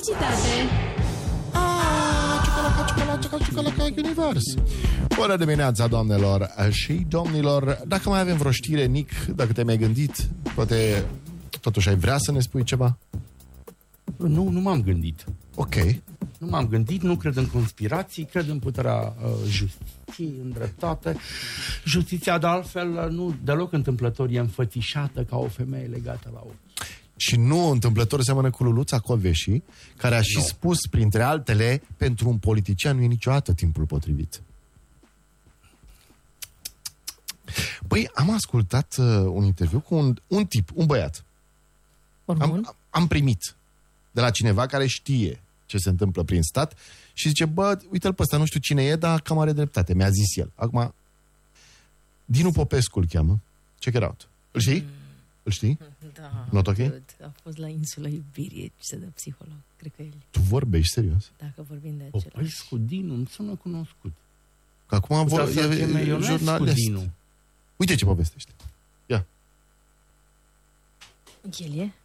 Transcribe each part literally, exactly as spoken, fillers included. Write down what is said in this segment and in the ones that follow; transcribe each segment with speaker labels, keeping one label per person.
Speaker 1: Publicitate.
Speaker 2: Univers. Bună dimineața, doamnelor și domnilor. Dacă mai avem vreo știre, Nic, dacă te-ai mai gândit, poate totuși ai vrea să ne spui ceva?
Speaker 3: Nu, nu m-am gândit.
Speaker 2: Ok.
Speaker 3: Nu m-am gândit, nu cred în conspirații, cred în puterea uh, justiției, în dreptate. Justiția, de altfel, nu deloc întâmplător, e înfățișată ca o femeie legată la ochi.
Speaker 2: Și nu întâmplător seamănă cu Luluța Coveși, care a și
Speaker 3: No.
Speaker 2: spus, printre altele, pentru un politician nu e niciodată timpul potrivit. Păi, am ascultat uh, un interviu cu un, un tip, un băiat. Am, am primit de la cineva care știe ce se întâmplă prin stat și zice, bă, uite-l pe ăsta, nu știu cine e, dar cam are dreptate, mi-a zis el. Acum, Dinu Popescu îl cheamă. Check it out. Îl știi? Mm. Îl știi?
Speaker 1: Da.
Speaker 2: Not ok?
Speaker 1: A fost la insula iubirii și de psiholog, cred că el.
Speaker 2: Tu vorbești serios?
Speaker 1: Dacă vorbim de acela.
Speaker 3: Popescu Dinu, îmi sună cunoscut.
Speaker 2: Că acum vor, e, e, e jurnalist.
Speaker 3: Dinu.
Speaker 2: Uite ce povestește. Ia.
Speaker 1: El e?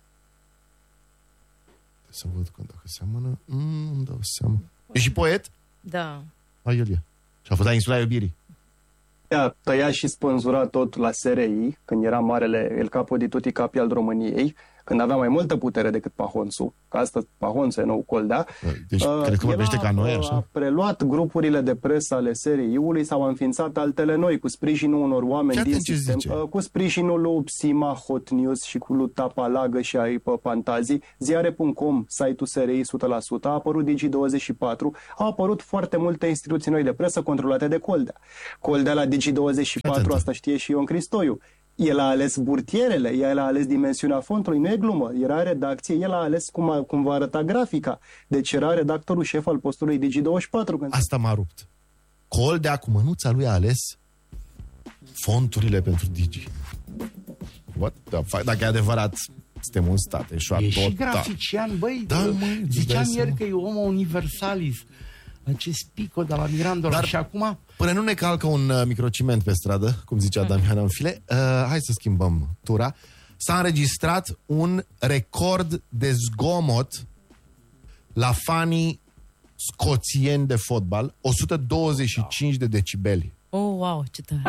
Speaker 2: Să văd că dacă seamănă, mm, îmi dau seama. E și poet?
Speaker 1: Da.
Speaker 2: A, el e. Și a fost la insula iubirii.
Speaker 4: A tăiat și spânzura tot la S R I, când era marele El Capo di Tutti Capi al României, când avea mai multă putere decât Pahonțu, că asta Pahonțu e nou Coldea.
Speaker 2: Deci, uh, cred că vorbește ca noi, așa?
Speaker 4: A preluat grupurile de presă ale S R I-ului, s-au înființat altele noi, cu sprijinul unor oameni
Speaker 2: Chiar
Speaker 4: din sistem, uh, cu sprijinul lui Psima, Hot News și cu lui Tapalagă și ai pe Pantazii, ziare punct com, site-ul S R I o sută la sută, a apărut Digi douăzeci și patru, au apărut foarte multe instituții noi de presă controlate de Coldea. Coldea la Digi douăzeci și patru, Atent. Asta știe și Ion Cristoiu. El a ales burtierele, el a ales dimensiunea fontului, nu e glumă, era redacție, el a ales cum, a, cum va arăta grafica. Deci era redactorul șef al postului Digi douăzeci și patru. Când...
Speaker 2: Asta m-a rupt. Coldea cu mânuța lui a ales fonturile pentru Digi. What the fuck? Dacă e adevărat, suntem un stat eșuat.
Speaker 3: E
Speaker 2: tot,
Speaker 3: și grafician, băi,
Speaker 2: da, mă,
Speaker 3: ziceam ieri că e homo universalis. Acest pico de la Mirandor.
Speaker 2: Dar
Speaker 3: și acum...
Speaker 2: până nu ne calcă un uh, microciment pe stradă, cum zicea Damiana în file, uh, hai să schimbăm tura. S-a înregistrat un record de zgomot la fanii scoțieni de fotbal, o sută douăzeci și cinci de decibeli.
Speaker 1: Oh, wow, ce tare.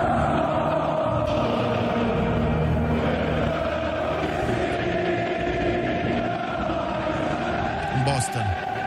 Speaker 2: În Boston.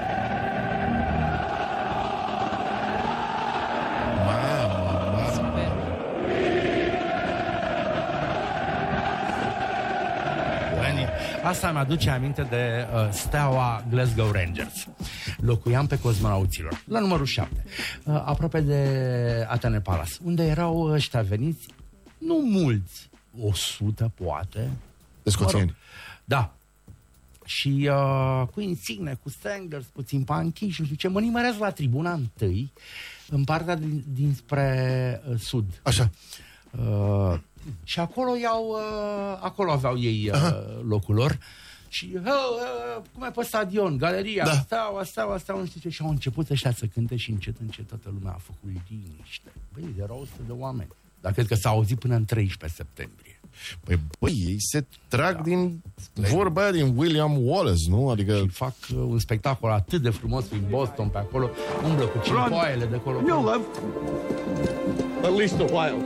Speaker 3: Asta mi-aduce aminte de uh, steaua Glasgow Rangers. Locuiam pe Cosmonauților, la numărul șapte, uh, aproape de Atene Palace, unde erau ăștia veniți, nu mulți, o sută poate.
Speaker 2: De scoțieni. Mă rog,
Speaker 3: da. Și uh, cu insigne, cu standards, puțin panchi și nu știu ce, mă nimeresc la tribuna întâi, în partea din, dinspre uh, sud.
Speaker 2: Așa.
Speaker 3: Uh, și acolo iau, uh, acolo aveau ei uh, locul lor. Și uh, uh, cum e pe stadion, galeria, da. steaua, steaua, steaua, nu știu ce. Și au început ăștia să cânte și încet, încet toată lumea a făcut liniște. Băi, erau o sută de oameni. Dar cred că s-a auzit până în treisprezece septembrie.
Speaker 2: Păi, băi, ei se trag da. din vorba aia din William Wallace, nu? Adică...
Speaker 3: Și fac uh, un spectacol atât de frumos prin Boston, pe acolo, umblă cu cipoaiele de acolo.
Speaker 5: You'll live at least a while.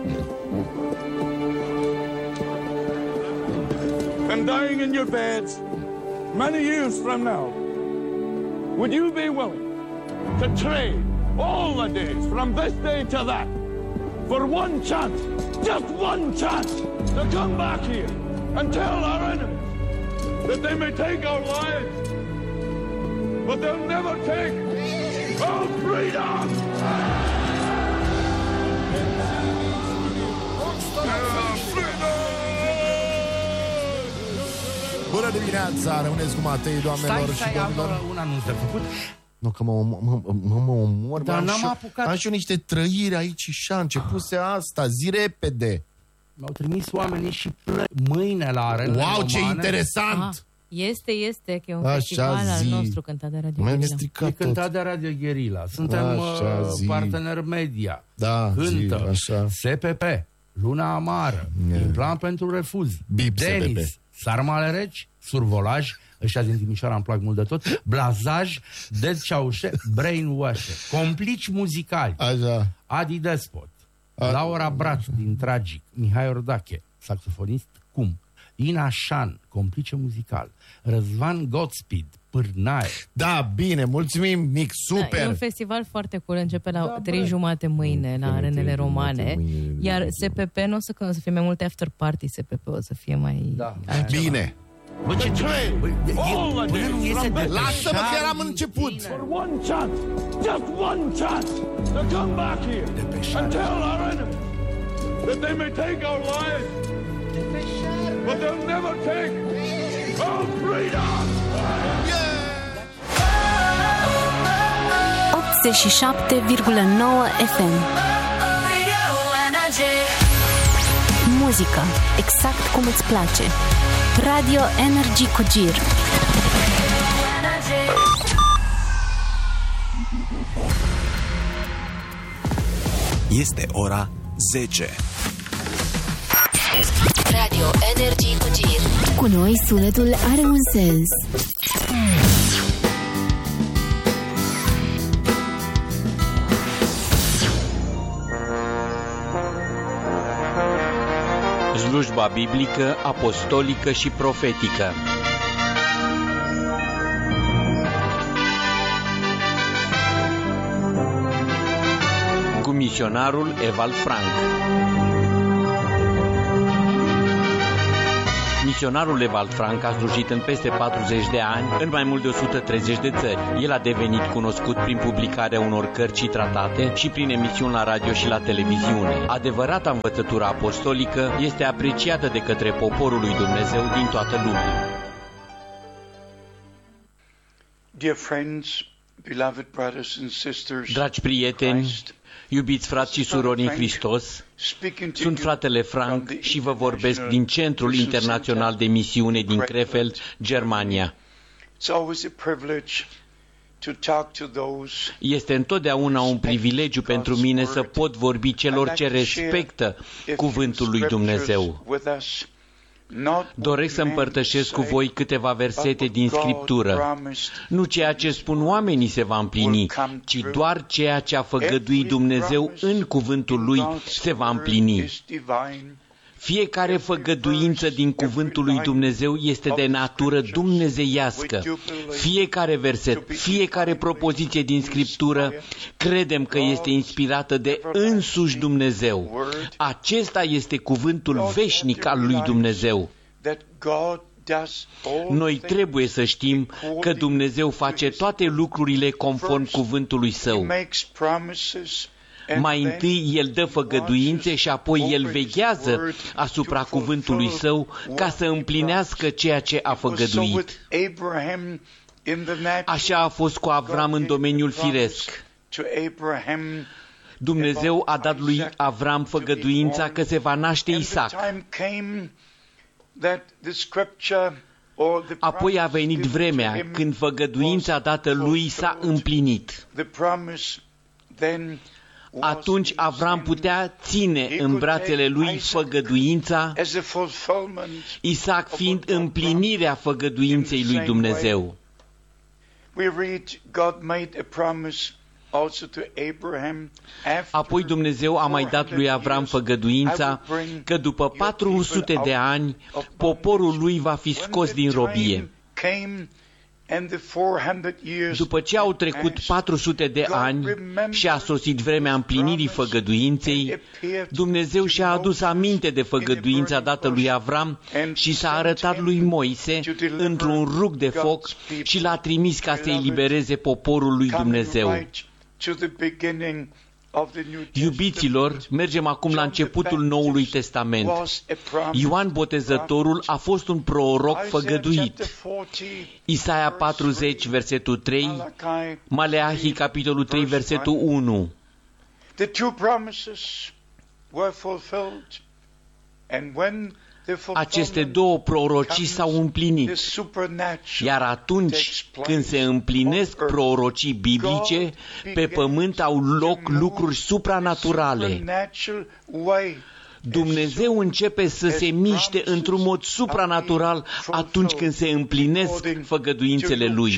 Speaker 5: And dying in your beds many years from now, would you be willing to trade all the days from this day to that for one chance, just one chance, to come back here and tell our enemies that they may take our lives, but they'll never take our freedom!
Speaker 2: Bună dimineața, rămâneți cu Matei, doamnelor
Speaker 3: stai, stai,
Speaker 2: și domnilor.
Speaker 3: Am un anunț de făcut.
Speaker 2: Nu, că mă, mă, mă, mă omor.
Speaker 3: Dar
Speaker 2: am
Speaker 3: n-am
Speaker 2: și,
Speaker 3: apucat.
Speaker 2: Am și eu niște trăiri aici și a începuse asta, zi repede.
Speaker 3: Mi-au trimis oamenii și plă... mâine la Arena
Speaker 2: Wow,
Speaker 3: Romane.
Speaker 2: ce interesant! Ah,
Speaker 1: este, este, că e un
Speaker 2: așa
Speaker 1: festival
Speaker 2: zi.
Speaker 1: al nostru cântat de Radio Gherila.
Speaker 3: E cântat de Radio Gherila. Suntem uh, partener media.
Speaker 2: Da,
Speaker 3: Cântă
Speaker 2: zi, așa.
Speaker 3: S P P, Luna Amară,
Speaker 2: yeah.
Speaker 3: Plan pentru Refuz,
Speaker 2: Bip
Speaker 3: Denis,
Speaker 2: S P P.
Speaker 3: Sarmale Reci, Survolaj, ăștia din Timișoara îmi plac mult de tot, Blazaj, Dead Ceaușe, Brainwash, complici muzicali,
Speaker 2: Așa.
Speaker 3: Adi Despot,
Speaker 2: A...
Speaker 3: Laura Braț din Tragic, Mihai Ordache, saxofonist, cum? Ina Șan, complice muzical, Răzvan Godspeed, Pârnaie.
Speaker 2: Da, bine, mulțumim, Nic, super!
Speaker 1: Da, e un festival foarte cool, începe la
Speaker 3: Da,
Speaker 1: trei
Speaker 3: bă.
Speaker 1: jumate mâine la arenele romane,
Speaker 2: mâine,
Speaker 1: iar S P P nu o să, o să fie mai multe after party, S P P o să fie mai...
Speaker 3: Da.
Speaker 1: altceva.
Speaker 2: Bine!
Speaker 3: Bă, ce
Speaker 5: Train,
Speaker 3: bă, e-
Speaker 5: all the
Speaker 3: până nu
Speaker 5: days
Speaker 3: iese
Speaker 5: from
Speaker 3: de
Speaker 5: this-
Speaker 2: Lasă-mă că eram în
Speaker 3: din
Speaker 2: început!
Speaker 3: tine.
Speaker 5: For one chance, just one chance, to come back here and tell our enemies that they may take our lives, but they'll never take our freedom!
Speaker 6: optzeci și șapte virgulă nouă F M. Muzică exact cum îți place. Radio Energy cu Gir.
Speaker 7: Este ora zece.
Speaker 6: Radio Energy cu Gir. Cu noi sunetul are un sens.
Speaker 8: Slujba biblică, apostolică și profetică. Cu misionarul Evald Frank. Misionarul Evald Frank a slujit în peste patruzeci de ani, în mai mult de o sută treizeci de țări. El a devenit cunoscut prin publicarea unor cărți și tratate și prin emisiuni la radio și la televiziune. Adevărata învățătură apostolică este apreciată de către poporul lui Dumnezeu din toată lumea.
Speaker 9: Dear friends, beloved brothers and sisters,
Speaker 8: Dragi prieteni, iubiți frați și surori în Hristos, sunt fratele Frank și vă vorbesc din Centrul Internațional de Misiune din Krefeld, Germania. Este întotdeauna un privilegiu pentru mine să pot vorbi celor ce respectă cuvântul lui Dumnezeu. Doresc să împărtășesc cu voi câteva versete din Scriptură. Nu ceea ce spun oamenii se va împlini, ci doar ceea ce a făgăduit Dumnezeu în cuvântul Lui se va împlini. Fiecare făgăduință din cuvântul lui Dumnezeu este de natură dumnezeiască. Fiecare verset, fiecare propoziție din Scriptură credem că este inspirată de însuși Dumnezeu. Acesta este cuvântul veșnic al lui Dumnezeu. Noi trebuie să știm că Dumnezeu face toate lucrurile conform cuvântului Său. Mai întâi El dă făgăduințe și apoi El veghează asupra cuvântului Său ca să împlinească ceea ce a făgăduit. Așa a fost cu Avram în domeniul firesc. Dumnezeu a dat lui Avram făgăduința că se va naște Isaac. Apoi a venit vremea când făgăduința dată lui s-a împlinit. Atunci Avram putea ține în brațele lui făgăduința, Isaac fiind împlinirea făgăduinței lui Dumnezeu. Apoi Dumnezeu a mai dat lui Avram făgăduința că după patru sute de ani poporul lui va fi scos din robie. După ce au trecut patru sute de ani și a sosit vremea împlinirii făgăduinței, Dumnezeu și-a adus aminte de făgăduința dată lui Avram și s-a arătat lui Moise într-un rug de foc și l-a trimis ca să elibereze poporul lui Dumnezeu. Iubiților, mergem acum la începutul Noului Testament. Ioan Botezătorul a fost un proroc făgăduit. Isaia patruzeci, versetul trei, Maleahi, capitolul trei, versetul unu. Aceste două prorocii s-au împlinit, iar atunci când se împlinesc prorocii biblice, pe pământ au loc lucruri supranaturale. Dumnezeu începe să se miște într-un mod supranatural atunci când se împlinesc făgăduințele Lui.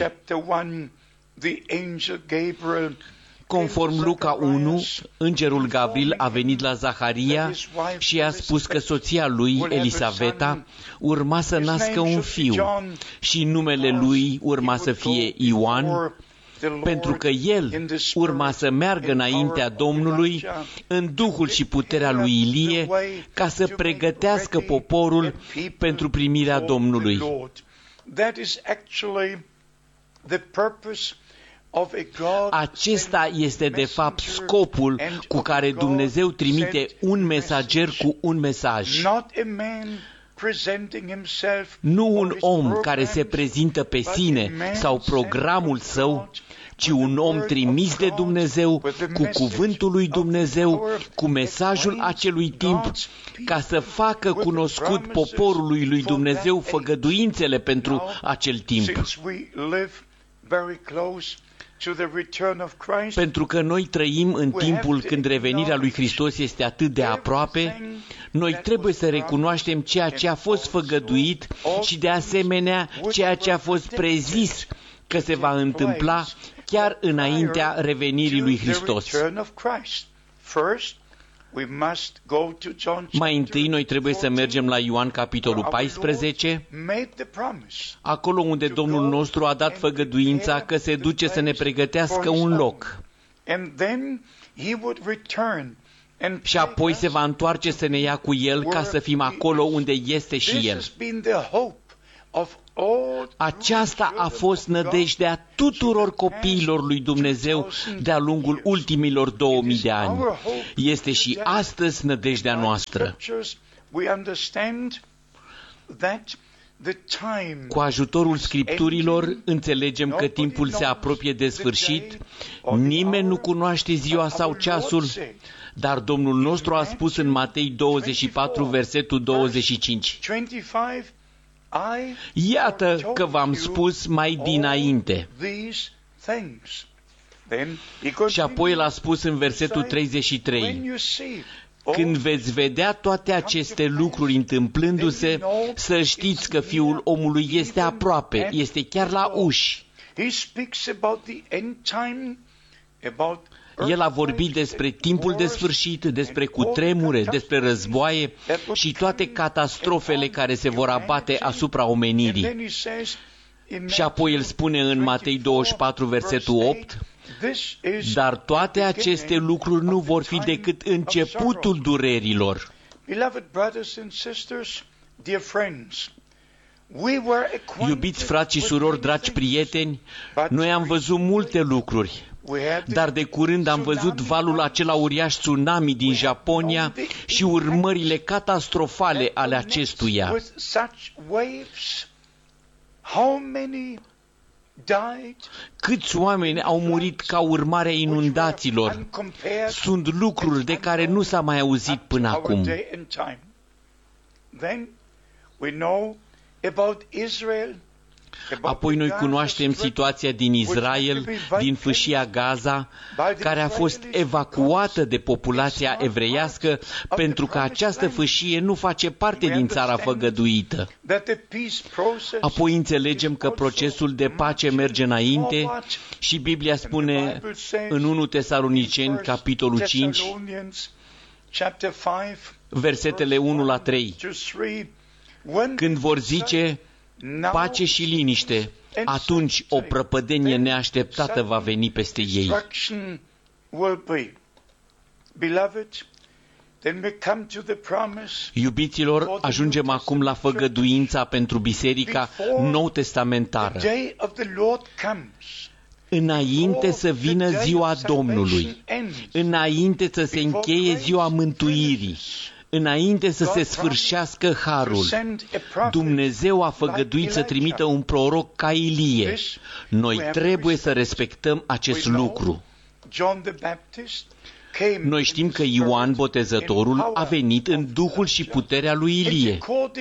Speaker 8: Conform Luca unu, îngerul Gavril a venit la Zaharia și i-a spus că soția lui, Elisaveta, urma să nască un fiu și numele lui urma să fie Ioan, pentru că el urma să meargă înaintea Domnului în duhul și puterea lui Ilie ca să pregătească poporul pentru primirea Domnului. Acesta este de fapt scopul cu care Dumnezeu trimite un mesager cu un mesaj. Nu un om care se prezintă pe sine sau programul său, ci un om trimis de Dumnezeu, cu cuvântul lui Dumnezeu, cu mesajul acelui timp, ca să facă cunoscut poporului lui Dumnezeu făgăduințele pentru acel timp. Pentru că noi trăim în timpul când revenirea lui Hristos este atât de aproape, noi trebuie să recunoaștem ceea ce a fost făgăduit și de asemenea ceea ce a fost prezis că se va întâmpla chiar înaintea revenirii lui Hristos. Mai întâi noi trebuie să mergem la Ioan capitolul paisprezece, acolo unde Domnul nostru a dat făgăduința că se duce să ne pregătească un loc. Și apoi se va întoarce să ne ia cu El ca să fim acolo unde este și El. Aceasta a fost nădejdea tuturor copiilor lui Dumnezeu de-a lungul ultimilor două mii de ani. Este și astăzi nădejdea noastră. Cu ajutorul Scripturilor înțelegem că timpul se apropie de sfârșit, nimeni nu cunoaște ziua sau ceasul, dar Domnul nostru a spus în Matei douăzeci și patru, versetul douăzeci și cinci. Iată că v-am spus mai dinainte. Și apoi l-a spus în versetul treizeci și trei. Când veți vedea toate aceste lucruri întâmplându-se, să știți că Fiul omului este aproape, este chiar la uși. El a vorbit despre timpul de sfârșit, despre cutremure, despre războaie și toate catastrofele care se vor abate asupra omenirii. Și apoi el spune în Matei douăzeci și patru, versetul opt, dar toate aceste lucruri nu vor fi decât începutul durerilor. Iubiți frați și surori, dragi prieteni, noi am văzut multe lucruri, dar de curând am văzut valul acela uriaș tsunami din Japonia și urmările catastrofale ale acestuia. Câți oameni au murit ca urmare a inundațiilor? Sunt lucruri de care nu s-a mai auzit până acum. Apoi noi cunoaștem situația din Israel, din fâșia Gaza, care a fost evacuată de populația evreiască pentru că această fâșie nu face parte din țara făgăduită. Apoi înțelegem că procesul de pace merge înainte și Biblia spune în unu Tesaloniceni, capitolul cinci, versetele unu la trei, când vor zice pace și liniște, atunci o prăpădenie neașteptată va veni peste ei. Iubiților, ajungem acum la făgăduința pentru biserica nou-testamentară. Înainte să vină ziua Domnului, înainte să se încheie ziua mântuirii, înainte să se sfârșească harul, Dumnezeu a făgăduit să trimită un proroc ca Ilie. Noi trebuie să respectăm acest lucru. Noi știm că Ioan Botezătorul a venit în duhul și puterea lui Ilie.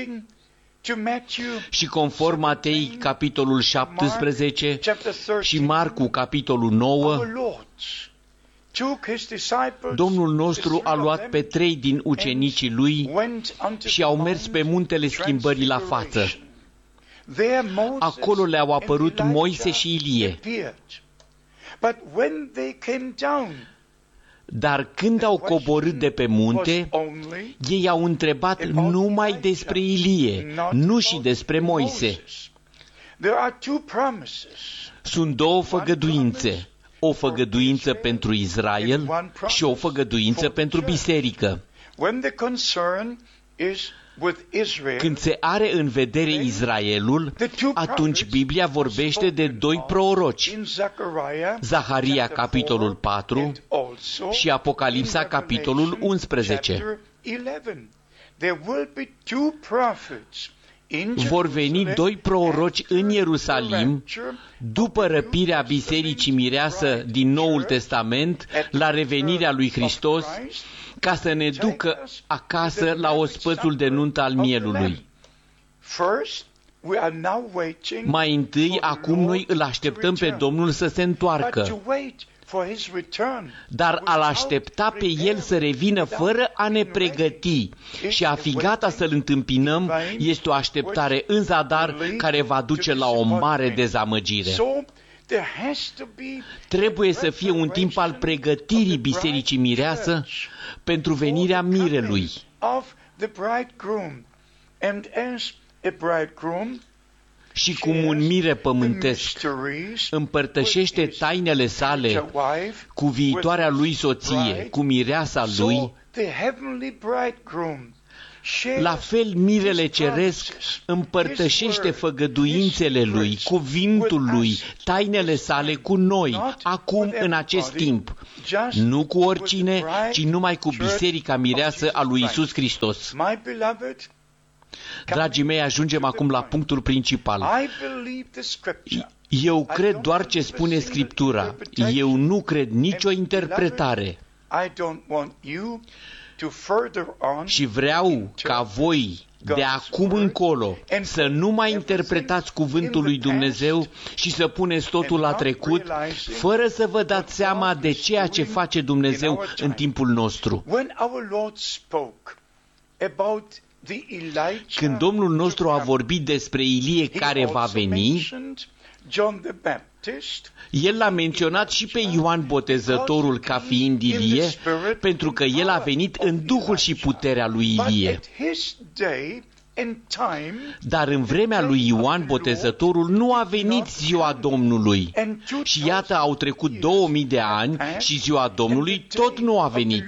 Speaker 8: Și conform Matei, capitolul șaptesprezece și Marcu, capitolul nouă, Domnul nostru a luat pe trei din ucenicii lui și au mers pe muntele schimbării la față. Acolo le-au apărut Moise și Ilie. Dar când au coborât de pe munte, ei au întrebat numai despre Ilie, nu și despre Moise. Sunt două făgăduințe, o făgăduință pentru Israel și o făgăduință pentru biserică. Când se are în vedere Israelul, atunci Biblia vorbește de doi proroci, Zaharia capitolul patru și Apocalipsa capitolul unsprezece. Vor veni doi proroci în Ierusalim după răpirea bisericii mireasă din Noul Testament la revenirea lui Hristos, ca să ne ducă acasă la ospățul de nuntă al mielului. Mai întâi, acum noi îl așteptăm pe Domnul să se întoarcă, dar a-L aștepta pe El să revină fără a ne pregăti și a fi gata să-L întâmpinăm este o așteptare în zadar care va duce la o mare dezamăgire. Trebuie să fie un timp al pregătirii bisericii mireasă pentru venirea mirelui. Și cum un mire pământesc împărtășește tainele sale cu viitoarea lui soție, cu mireasa lui, la fel mirele ceresc împărtășește făgăduințele lui, cuvintul lui, tainele sale cu noi, acum în acest timp, nu cu oricine, ci numai cu biserica mireasă a lui Iisus Hristos. Dragii mei, ajungem acum la punctul principal. Eu cred doar ce spune Scriptura. Eu nu cred nicio interpretare. Și vreau ca voi, de acum încolo, să nu mai interpretați cuvântul lui Dumnezeu și să puneți totul la trecut, fără să vă dați seama de ceea ce face Dumnezeu în timpul nostru. Când Domnul nostru a vorbit despre Ilie care va veni, El l-a menționat și pe Ioan Botezătorul ca fiind Ilie, pentru că el a venit în duhul și puterea lui Ilie. Dar în vremea lui Ioan Botezătorul nu a venit ziua Domnului. Și iată, au trecut două mii de ani și ziua Domnului tot nu a venit.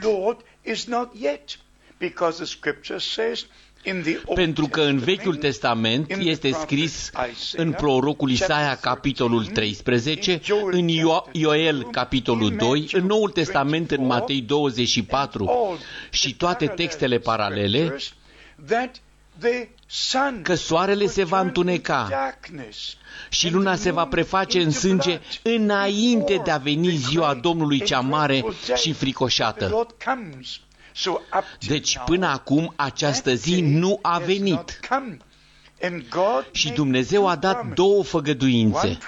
Speaker 8: Pentru că în Vechiul Testament este scris în prorocul Isaia capitolul treisprezece, în Io- Ioel capitolul doi, în Noul Testament în Matei douăzeci și patru și toate textele paralele, că soarele se va întuneca și luna se va preface în sânge înainte de a veni ziua Domnului cea mare și fricoșată. Deci până acum această zi nu a venit. Și Dumnezeu a dat două făgăduințe.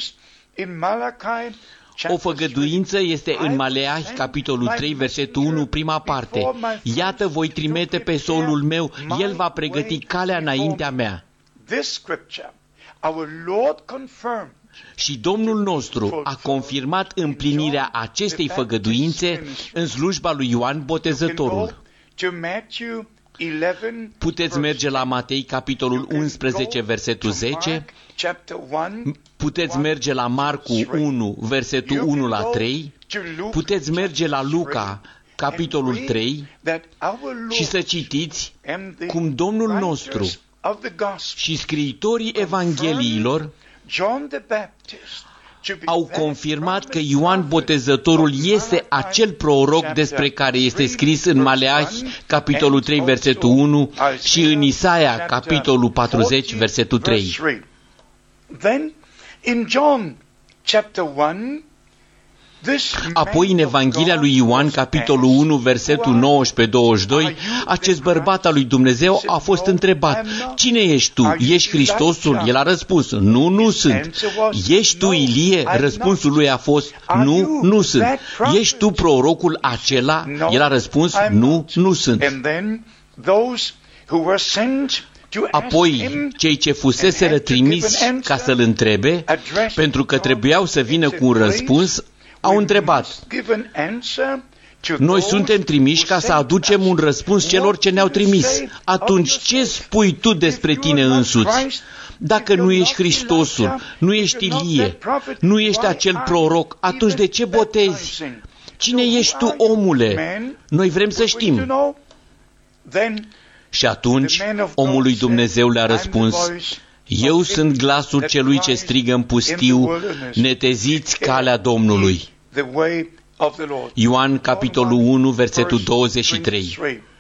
Speaker 8: O făgăduință este în Maleahi, capitolul trei, versetul unu, prima parte. Iată, voi trimite pe solul meu, el va pregăti calea înaintea mea. Și Domnul nostru a confirmat împlinirea acestei făgăduințe în slujba lui Ioan Botezătorul. Puteți merge la Matei, capitolul unsprezece, versetul zece, puteți merge la Marcu unu, versetul unu la trei, puteți merge la Luca, capitolul trei, și să citiți cum Domnul nostru și scriitorii Evangheliilor au confirmat că Ioan Botezătorul este acel proroc despre care este scris în Maleahi, capitolul trei, versetul unu, și în Isaia, capitolul patruzeci, versetul trei. Then, in John chapter one, Apoi, în Evanghelia lui Ioan, capitolul unu, versetul nouăsprezece douăzeci și doi, acest bărbat al lui Dumnezeu a fost întrebat: cine ești tu? Ești Hristosul? El a răspuns: nu, nu sunt. Ești tu Ilie? Răspunsul lui a fost: nu, nu sunt. Ești tu prorocul acela? El a răspuns: nu, nu sunt. Apoi, cei ce fuseseră trimis ca să-l întrebe, pentru că trebuiau să vină cu un răspuns, au întrebat: noi suntem trimiși ca să aducem un răspuns celor ce ne-au trimis. Atunci, ce spui tu despre tine însuți? Dacă nu ești Hristosul, nu ești Ilie, nu ești acel proroc, atunci de ce botezi? Cine ești tu, omule? Noi vrem să știm. Și atunci omul lui Dumnezeu le-a răspuns: eu sunt glasul celui ce strigă în pustiu, neteziți calea Domnului. Ioan, capitolul unu, versetul douăzeci și trei.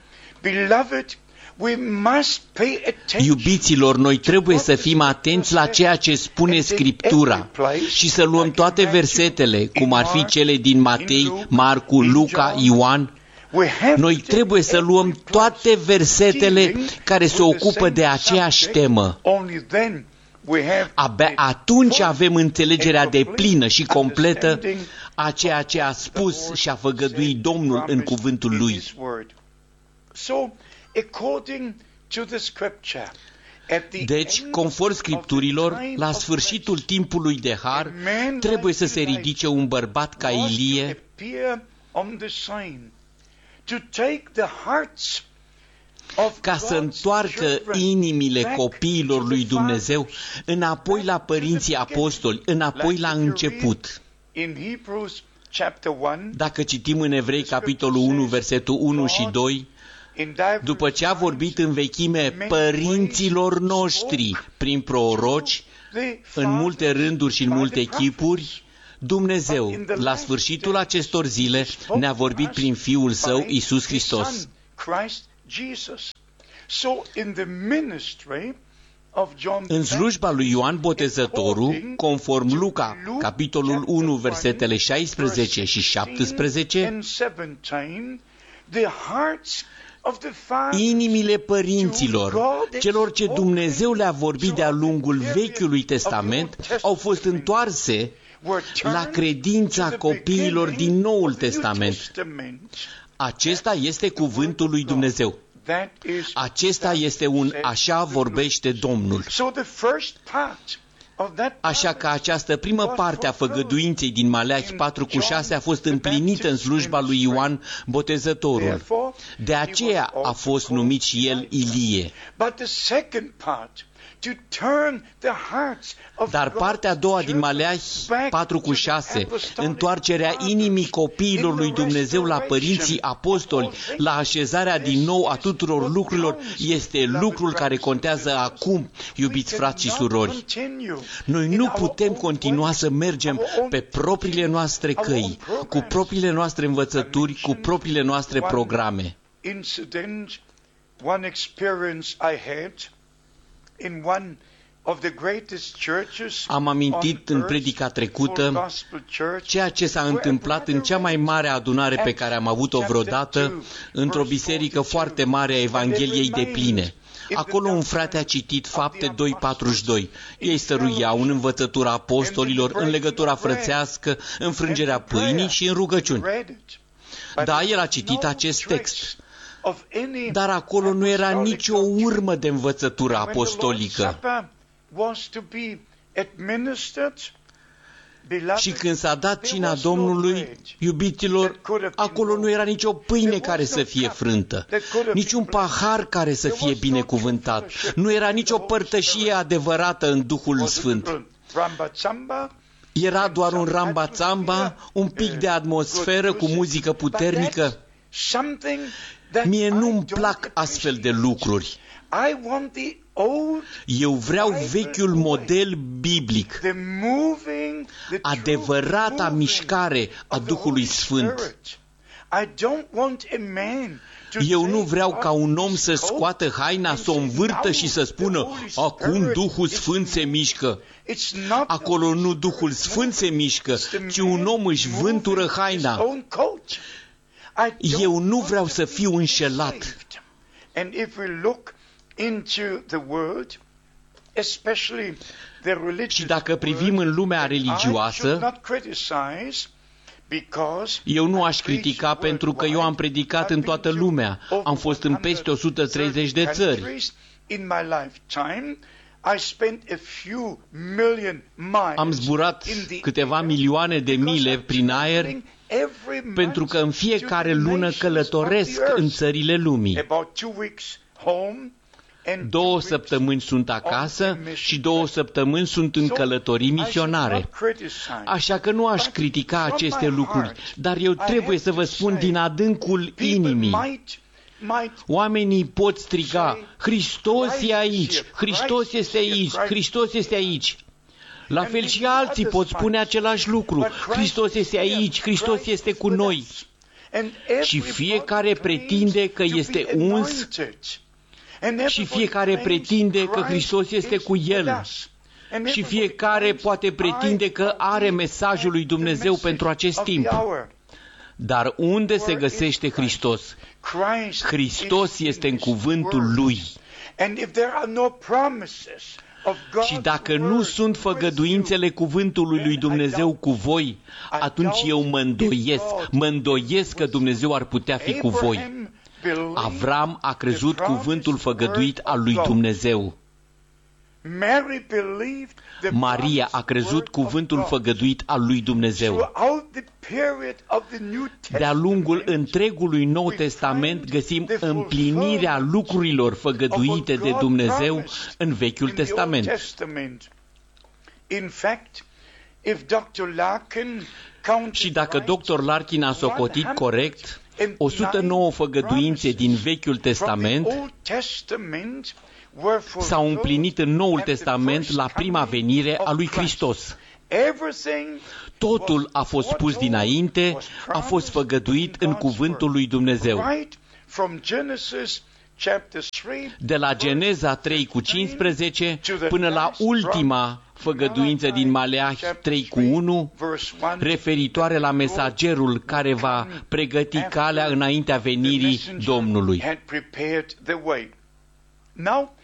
Speaker 8: Iubiților, noi trebuie să fim atenți la ceea ce spune Scriptura și să luăm toate versetele, cum ar fi cele din Matei, Marcu, Luca, Ioan. Noi trebuie să luăm toate versetele care se ocupă de aceeași temă. Abia atunci avem înțelegerea deplină și completă a ceea ce a spus și a făgăduit Domnul în cuvântul Lui. Deci, conform Scripturilor, la sfârșitul timpului de har, trebuie să se ridice un bărbat ca Ilie, ca să întoarcă inimile copiilor lui Dumnezeu înapoi la părinții apostoli, înapoi la început. Dacă citim în Evrei, capitolul unu, versetul unu și doi, după ce a vorbit în vechime părinților noștri prin proroci, în multe rânduri și în multe chipuri, Dumnezeu, la sfârșitul acestor zile, ne-a vorbit prin Fiul Său, Iisus Hristos. În slujba lui Ioan Botezătorul, conform Luca, capitolul unu, versetele șaisprezece și șaptesprezece, inimile părinților, celor ce Dumnezeu le-a vorbit de-a lungul Vechiului Testament, au fost întoarse la credința copiilor din Noul Testament. Acesta este cuvântul lui Dumnezeu. Acesta este un așa vorbește Domnul. Așa că această primă parte a făgăduinței din Maleahi patru cu șase a fost împlinită în slujba lui Ioan Botezătorul. De aceea a fost numit și el Ilie. Dar partea a doua din Maleahi patru cu șase, întoarcerea inimii copiilor lui Dumnezeu la părinții apostoli, la așezarea din nou a tuturor lucrurilor, este lucrul care contează acum, iubiți frați și surori. Noi nu putem continua să mergem pe propriile noastre căi, cu propriile noastre învățături, cu propriile noastre programe. Am amintit în predica trecută ceea ce s-a întâmplat în cea mai mare adunare pe care am avut-o vreodată, într-o biserică foarte mare a Evangheliei de pline. Acolo un frate a citit Fapte doi patruzeci și doi. Ei stăruiau în învățătura apostolilor, în legătura frățească, în frângerea pâinii și în rugăciuni. Da, el a citit acest text. Dar acolo nu era nicio urmă de învățătură apostolică. Și când s-a dat cina Domnului, iubiților, acolo nu era nicio pâine care să fie frântă, niciun pahar care să fie binecuvântat, nu era nicio părtășie adevărată în Duhul Sfânt. Era doar un ramba-țamba, un pic de atmosferă cu muzică puternică. Mie nu-mi plac astfel de lucruri. Eu vreau vechiul model biblic, adevărata mișcare a Duhului Sfânt. Eu nu vreau ca un om să scoată haina, să o învârtă și să spună: acum Duhul Sfânt se mișcă. Acolo nu Duhul Sfânt se mișcă, ci un om își vântură haina. Eu nu vreau să fiu înșelat. Și dacă privim în lumea religioasă, eu nu aș critica, pentru că eu am predicat în toată lumea. Am fost în peste o sută treizeci de țări. Am zburat câteva milioane de mile prin aer, pentru că în fiecare lună călătoresc în țările lumii. Două săptămâni sunt acasă și două săptămâni sunt în călătorii misionare. Așa că nu aș critica aceste lucruri, dar eu trebuie să vă spun din adâncul inimii. Oamenii pot striga: Hristos e aici, Hristos este aici, Hristos este aici. La fel și alții pot spune același lucru: Hristos este aici, Hristos este cu noi. Și fiecare pretinde că este uns, și fiecare pretinde că Hristos este cu el. Și fiecare poate pretinde că are mesajul lui Dumnezeu pentru acest timp. Dar unde se găsește Hristos? Hristos este în cuvântul Lui. Și dacă nu sunt făgăduințele cuvântului lui Dumnezeu cu voi, atunci eu mă îndoiesc, mă îndoiesc că Dumnezeu ar putea fi cu voi. Avram a crezut cuvântul făgăduit al lui Dumnezeu. Maria a crezut cuvântul făgăduit al lui Dumnezeu. De-a lungul întregului Nou Testament găsim împlinirea lucrurilor făgăduite de Dumnezeu în Vechiul Testament. Și dacă doctor Larkin a socotit corect, o sută nouă făgăduințe din Vechiul Testament s-au împlinit în Noul Testament la prima venire a lui Hristos. Totul a fost spus dinainte, a fost făgăduit în cuvântul lui Dumnezeu. De la Geneza trei cu cincisprezece până la ultima făgăduință din Maleahi trei cu unu, referitoare la mesagerul care va pregăti calea înaintea venirii Domnului.